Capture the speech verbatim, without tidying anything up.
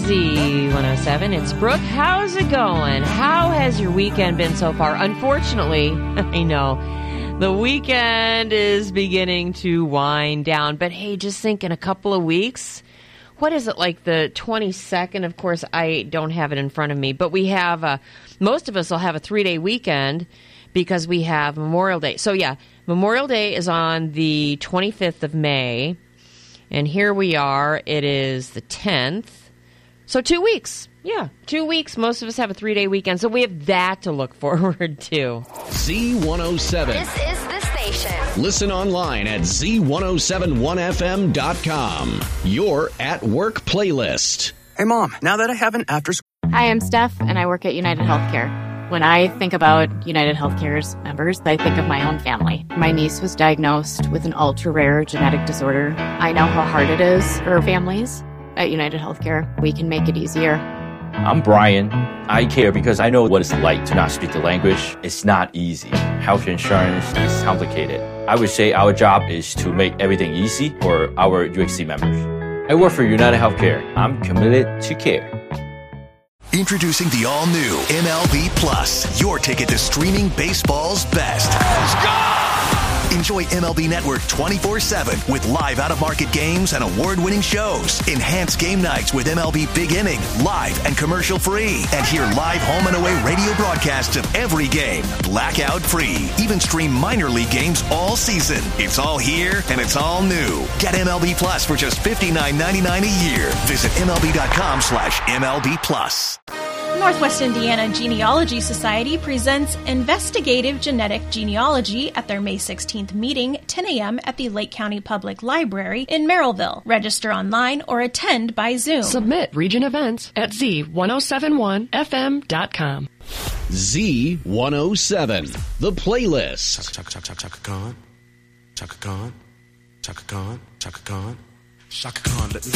Z one oh seven. It's Brooke. How's it going? How has your weekend been so far? Unfortunately, I know, the weekend is beginning to wind down. But hey, just think in a couple of weeks, what is it, like the twenty-second? Of course, I don't have it in front of me. But we have, uh, most of us will have a three-day weekend because we have Memorial Day. So yeah, Memorial Day is on the twenty-fifth of May. And here we are. It is the tenth. So two weeks. Yeah, two weeks. Most of us have a three-day weekend. So we have that to look forward to. Z one oh seven. This is the station. Listen online at Z ten seventy-one F M dot com. Your at-work playlist. Hey, Mom, now that I have an after-school... Hi, I'm Steph, and I work at United Healthcare. When I think about United Healthcare's members, I think of my own family. My niece was diagnosed with an ultra-rare genetic disorder. I know how hard it is for families. At United Healthcare, we can make it easier. I'm Brian. I care because I know what it's like to not speak the language. It's not easy. Health insurance is complicated. I would say our job is to make everything easy for our U H C members. I work for United Healthcare. I'm committed to care. Introducing the all-new M L B Plus, your ticket to streaming baseball's best. Let's go! Enjoy M L B Network twenty-four seven with live out-of-market games and award-winning shows. Enhanced game nights with M L B Big Inning, live and commercial-free. And hear live home and away radio broadcasts of every game, blackout-free. Even stream minor league games all season. It's all here, and it's all new. Get M L B Plus for just fifty-nine ninety-nine a year. Visit MLB.com slash MLB Plus. Northwest Indiana Genealogy Society presents Investigative Genetic Genealogy at their May sixteenth meeting, ten a.m. at the Lake County Public Library in Merrillville. Register online or attend by Zoom. Submit region events at Z ten seventy-one F M dot com. Z one oh seven, the playlist. Chaka, chaka, chaka, chaka Khan. Chaka Khan. Chaka Khan. Chaka Khan. Chaka Khan. Let me